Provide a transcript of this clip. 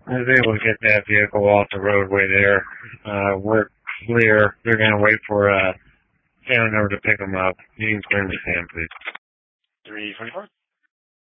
I was able to get that vehicle off the roadway there. We're clear. They're going to wait for family member to pick them up. You can clear the stand, please. 324.